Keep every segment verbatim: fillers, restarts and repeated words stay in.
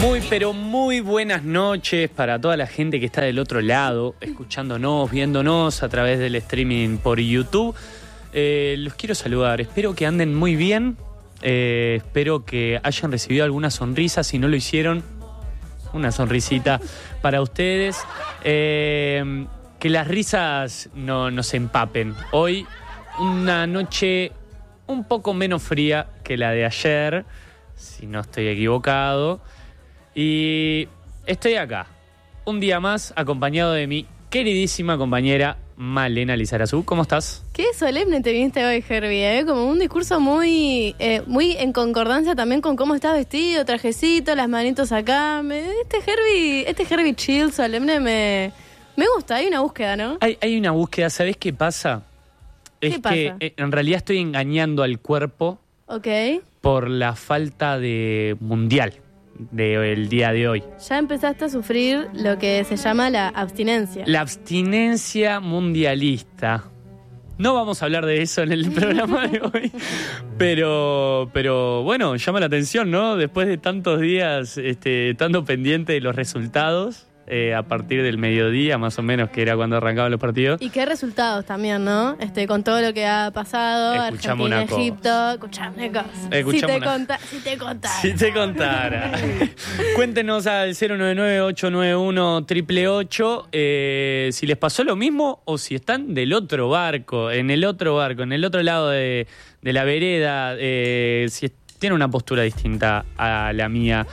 Muy, pero muy buenas noches para toda la gente que está del otro lado, escuchándonos, viéndonos a través del streaming por YouTube. Eh, los quiero saludar, espero que anden muy bien, eh, espero que hayan recibido alguna sonrisa, si no lo hicieron, una sonrisita para ustedes. Eh, que las risas no nos empapen. Hoy una noche un poco menos fría que la de ayer, si no estoy equivocado. Y estoy acá, un día más, acompañado de mi queridísima compañera Malena Lizarazu. ¿Cómo estás? Qué solemne te viniste hoy, Herbie, ¿eh? Como un discurso muy eh, muy en concordancia también con cómo estás vestido, trajecito, las manitos acá. Me, este Herbie, este Herbie chill, solemne, me, me gusta. Hay una búsqueda, ¿no? Hay, hay una búsqueda, ¿sabés qué pasa? ¿Qué es pasa? que eh, en realidad estoy engañando al cuerpo Ok. por la falta de mundial del día de hoy. Ya empezaste a sufrir lo que se llama la abstinencia. La abstinencia mundialista. No vamos a hablar de eso en el programa de hoy, pero, pero bueno, llama la atención, ¿no? Después de tantos días este, estando pendiente de los resultados, eh, a partir del mediodía, más o menos, que era cuando arrancaban los partidos. Y qué resultados también, ¿no? Este, con todo lo que ha pasado, Escuchame Argentina, una cosa. Egipto, escuchame cosas. Escuchame si, te una- conta- si te contara. Si te contara. Cuéntenos al cero nueve nueve, ocho nueve uno, ocho ocho ocho eh, si les pasó lo mismo o si están del otro barco, en el otro barco, en el otro lado de, de la vereda, eh, si tienen una postura distinta a la mía.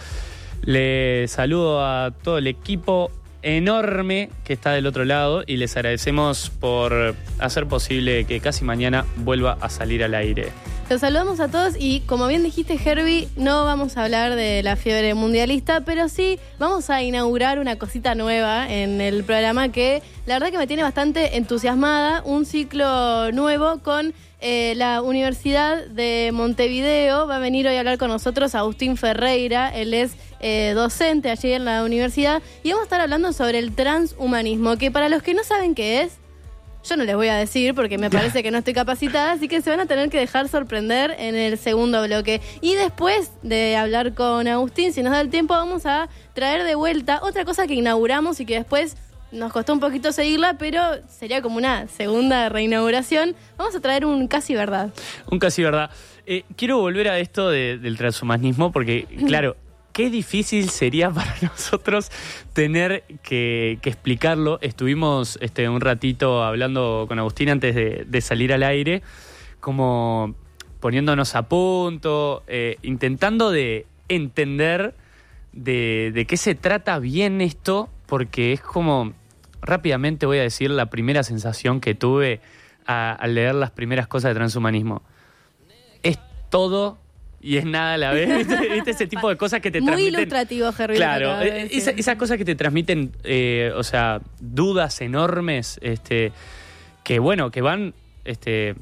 Les saludo a todo el equipo enorme que está del otro lado y les agradecemos por hacer posible que casi mañana vuelva a salir al aire. Los saludamos a todos y, como bien dijiste, Herbie, no vamos a hablar de la fiebre mundialista, pero sí vamos a inaugurar una cosita nueva en el programa que la verdad que me tiene bastante entusiasmada, un ciclo nuevo con eh, la Universidad de Montevideo. Va a venir hoy a hablar con nosotros Agustín Ferreira, él es eh, docente allí en la universidad y vamos a estar hablando sobre el transhumanismo, que para los que no saben qué es, yo no les voy a decir porque me parece que no estoy capacitada, así que se van a tener que dejar sorprender en el segundo bloque. Y después de hablar con Agustín, si nos da el tiempo, vamos a traer de vuelta otra cosa que inauguramos y que después nos costó un poquito seguirla, pero sería como una segunda reinauguración. Vamos a traer un casi verdad. Un casi verdad. Eh, quiero volver a esto de- del transhumanismo porque, claro, qué difícil sería para nosotros tener que, que explicarlo. Estuvimos este, un ratito hablando con Agustín antes de, de salir al aire, como poniéndonos a punto, eh, intentando de entender de, de qué se trata bien esto, porque es como, rápidamente voy a decir, la primera sensación que tuve a- al leer las primeras cosas de transhumanismo. Es todo y es nada a la vez. ¿Viste? ¿Viste ese tipo de cosas que te Muy transmiten? ilustrativo, Herbie. Claro, lo que acabas de eh, decir. esa- esas cosas que te transmiten, eh, o sea, dudas enormes, este, que bueno, que van este,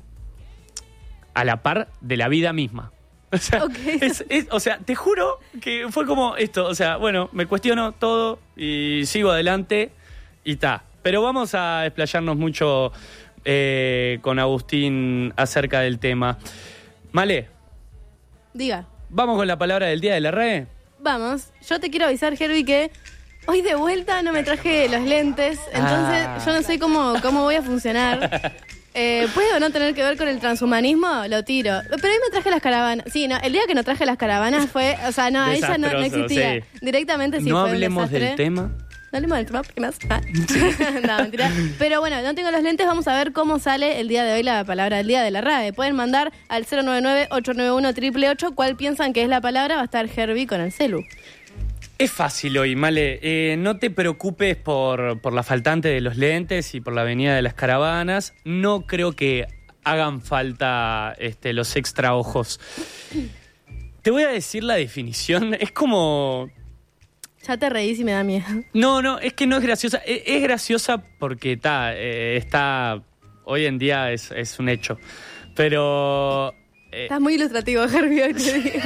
a la par de la vida misma. O sea, Ok. es- es- o sea, te juro que fue como esto, o sea, bueno, me cuestiono todo y sigo adelante y ta. Pero vamos a explayarnos mucho eh, con Agustín acerca del tema. Male, Diga. vamos con la palabra del día de la red. Vamos, yo te quiero avisar, Herbie, que hoy de vuelta no me traje los lentes, entonces Ah. yo no sé cómo, cómo voy a funcionar. Eh, ¿Puede o no tener que ver con el transhumanismo? Lo tiro. Pero hoy me traje las caravanas. Sí, no, el día que no traje las caravanas fue, o sea, no, ella no, no Desastroso, existía. sí. Directamente sí no fue un hablemos desastre. del tema. No hablemos del tema porque no ah. No, mentira. Pero bueno, no tengo los lentes, vamos a ver cómo sale el día de hoy la palabra del día de la R A E. Pueden mandar al cero nueve nueve, ocho nueve uno, ocho ocho ocho cuál piensan que es la palabra. Va a estar Herbie con el celu. Es fácil hoy, Male. Eh, no te preocupes por, por la faltante de los lentes y por la venida de las caravanas. No creo que hagan falta este, los extra ojos. Te voy a decir la definición. Es como... Ya te reís y me da miedo. No, no, es que no es graciosa. Es, es graciosa porque ta, eh, está... Hoy en día es, es un hecho. Pero... eh, Estás muy ilustrativo, Herbie, hoy te digo.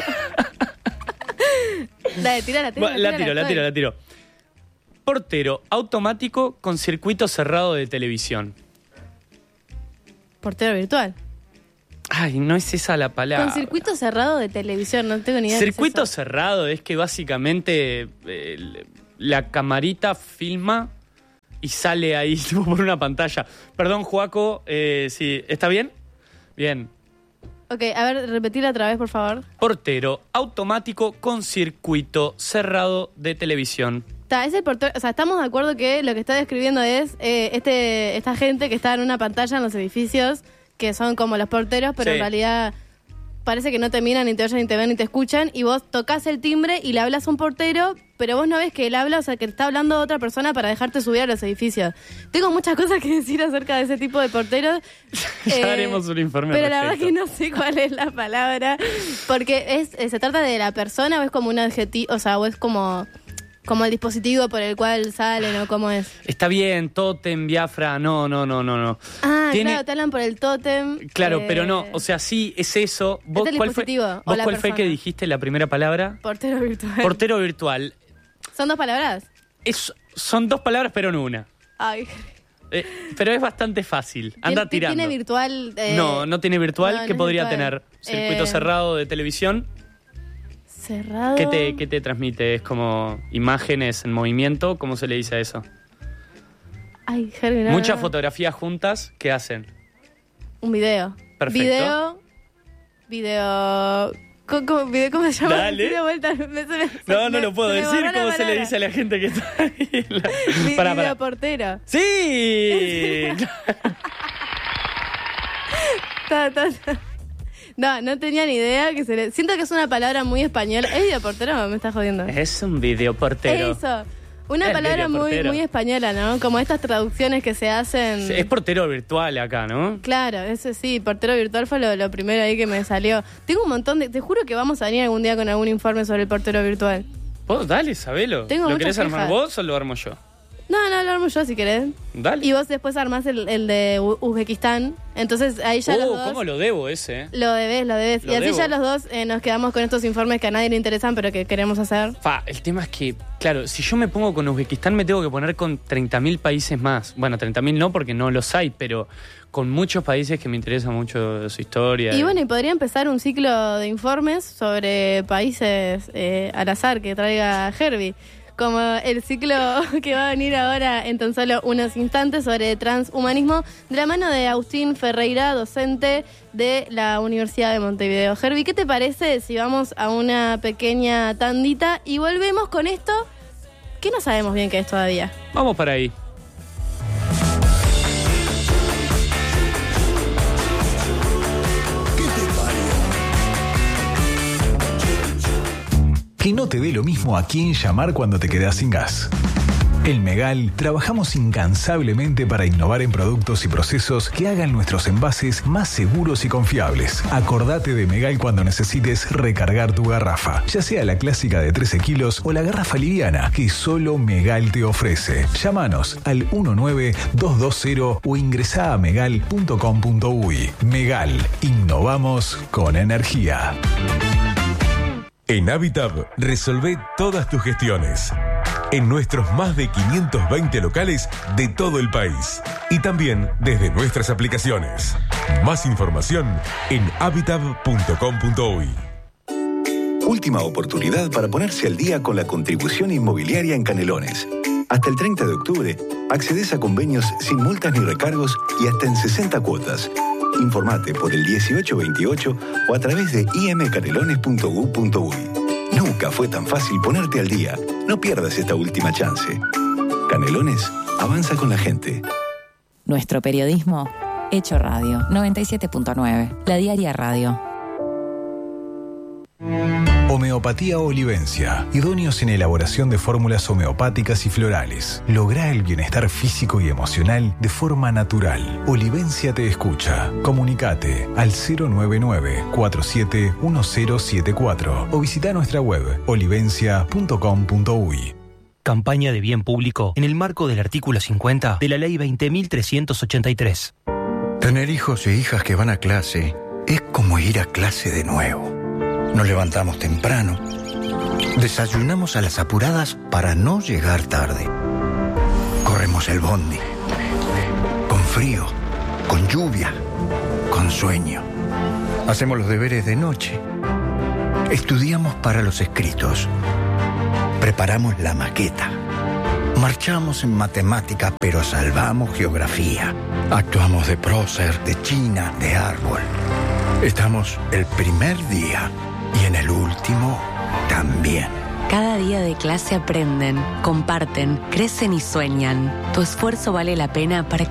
Dale, tírala, tírala, bueno, la tírala, tiro, la estoy. tiro, la tiro. Portero automático con circuito cerrado de televisión. Portero virtual. Ay, no es esa la palabra. Con circuito cerrado de televisión, no tengo ni idea. Circuito es eso. cerrado es que básicamente eh, la camarita filma y sale ahí por una pantalla. Perdón, Joaco, eh, sí, ¿está bien? Bien. Ok, a ver, repetirla otra vez, por favor. Portero automático con circuito cerrado de televisión. Está, es el portero, o sea, estamos de acuerdo que lo que está describiendo es eh, este esta gente que está en una pantalla en los edificios, que son como los porteros, pero Sí. en realidad parece que no te miran, ni te oyen, ni te ven, ni te escuchan, y vos tocas el timbre y le hablas a un portero, pero vos no ves que él habla, o sea, que está hablando a otra persona para dejarte subir a los edificios. Tengo muchas cosas que decir acerca de ese tipo de porteros. Ya eh, haremos un informe Pero al la verdad respecto. que no sé cuál es la palabra, porque es eh, se trata de la persona o es como un adjetivo, o sea, o es como... Como el dispositivo por el cual salen o cómo es. Está bien, tótem, Biafra, no, no, no, no, no. Ah, Tiene- claro, te hablan por el tótem. Claro, eh, pero no, o sea, sí, es eso. ¿Vos el cuál fue, dispositivo o vos la cuál fue persona. que dijiste la primera palabra? Portero virtual. Portero virtual. ¿Son dos palabras? Es, son dos palabras, pero no una. Ay. Eh, pero es bastante fácil. Anda ¿Tiene, tirando. ¿Tiene virtual? eh, No, no tiene virtual. no, ¿Qué no es podría virtual. tener? Circuito Eh, cerrado de televisión. Cerrado. ¿Qué te, ¿Qué te transmite? ¿Es como imágenes en movimiento? ¿Cómo se le dice a eso? Ay, Herbie, no, Muchas no. fotografías juntas. ¿Qué hacen? Un video. Perfecto. Video. Video. ¿Cómo, cómo, video, ¿cómo se llama? Dale. Sí, de vuelta, me- se me- No, se no me- lo puedo se me decir. borró la ¿Cómo se le palabra. dice a la gente que está ahí? La- Vi- Pará, pará. Videoportero. ¡Sí! Ta, ta, ta. No, no tenía ni idea que se le... Siento que es una palabra muy española. ¿Es videoportero? Me está jodiendo. Es un videoportero. Eso. Una Es palabra muy, videoportero. muy española, ¿no? Como estas traducciones que se hacen... Sí, es portero virtual acá, ¿no? Claro, ese sí, portero virtual fue lo, lo primero ahí que me salió. Tengo un montón de... Te juro que vamos a venir algún día con algún informe sobre el portero virtual. Vos, dale, sabelo. Tengo ¿Lo muchas querés armar quejas. vos o lo armo yo? No, no, lo armo yo si querés. Dale. Y vos después armás el, el de U- Uzbekistán. Entonces ahí ya los Oh, dos... ¿cómo lo debo ese? eh? Lo debes, lo debes. Lo y así debo. ya los dos eh, nos quedamos con estos informes que a nadie le interesan, pero que queremos hacer. Fa, el tema es que, claro, si yo me pongo con Uzbekistán me tengo que poner con treinta mil países más. Bueno, treinta mil no porque no los hay, pero con muchos países que me interesan mucho su historia. Y bueno, y podría empezar un ciclo de informes sobre países eh, al azar que traiga Herbie. Como el ciclo que va a venir ahora en tan solo unos instantes sobre transhumanismo, de la mano de Agustín Ferreira, docente de la Universidad de Montevideo. Herbie, ¿qué te parece si vamos a una pequeña tandita y volvemos con esto que no sabemos bien qué es todavía? Vamos para ahí. Que no te dé lo mismo a quién llamar cuando te quedas sin gas. En Megal trabajamos incansablemente para innovar en productos y procesos que hagan nuestros envases más seguros y confiables. Acordate de Megal cuando necesites recargar tu garrafa, ya sea la clásica de trece kilos o la garrafa liviana que solo Megal te ofrece. Llámanos al uno nueve dos dos cero o ingresá a megal punto com punto uy. Megal, innovamos con energía. En Habitab resolvé todas tus gestiones. En nuestros más de quinientos veinte locales de todo el país. Y también desde nuestras aplicaciones. Más información en habitab punto com punto uy. Última oportunidad para ponerse al día con la contribución inmobiliaria en Canelones. Hasta el treinta de octubre, accedes a convenios sin multas ni recargos y hasta en sesenta cuotas. Informate por el dieciocho veintiocho o a través de i m canelones punto u punto uy. Nunca fue tan fácil ponerte al día. No pierdas esta última chance. Canelones, avanza con la gente. Nuestro periodismo, hecho radio. noventa y siete punto nueve, La Diaria Radio. Homeopatía Olivencia, idóneos en elaboración de fórmulas homeopáticas y florales. Lográ el bienestar físico y emocional de forma natural. Olivencia te escucha. Comunicate al cero nueve nueve cuatro siete uno cero siete cuatro o visita nuestra web olivencia punto com punto uy. Campaña de bien público en el marco del artículo cincuenta de la Ley veinte mil trescientos ochenta y tres. Tener hijos e hijas que van a clase es como ir a clase de nuevo. Nos levantamos temprano, desayunamos a las apuradas para no llegar tarde. Corremos el bondi, con frío, con lluvia, con sueño. Hacemos los deberes de noche. Estudiamos para los escritos. Preparamos la maqueta. Marchamos en matemática, pero salvamos geografía. Actuamos de prócer, de china, de árbol. Estamos el primer día y en el último también. Cada día de clase aprenden, comparten, crecen y sueñan. Tu esfuerzo vale la pena para